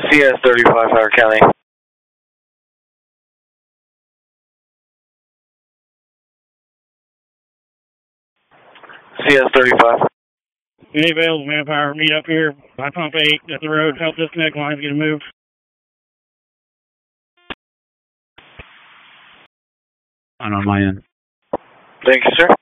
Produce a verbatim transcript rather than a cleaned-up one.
C S thirty-five, Howard County. C S thirty-five. Any available manpower, meet up here by pump eight at the road, help disconnect lines get moved. I'm on my end. Thank you, sir.